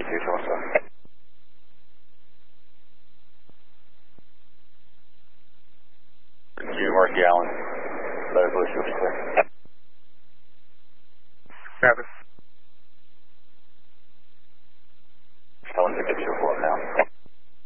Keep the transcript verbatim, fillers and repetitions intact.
thirty-two, tell us that. Mark Gallen, Letter Blue, clear. Travis.